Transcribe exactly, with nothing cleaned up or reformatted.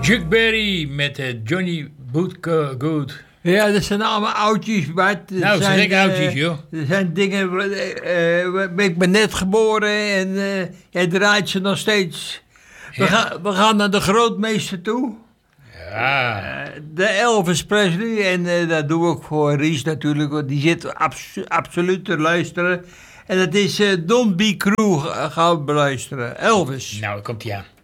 Chuck Berry met uh, Johnny Bootgood. Ja, dat zijn allemaal oudjes, Bart. Dat Nou, zijn, zeg oudjes, joh. Er zijn dingen... Uh, ik ben net geboren en uh, jij draait ze nog steeds. We, Ja. gaan, we gaan naar de grootmeester toe. Ja. Uh, de Elvis Presley. En uh, dat doe ik voor Ries natuurlijk, want die zit abso- absoluut te luisteren. En dat is uh, Don't Be Cruel gaan beluisteren. Elvis. Nou, komt ie aan.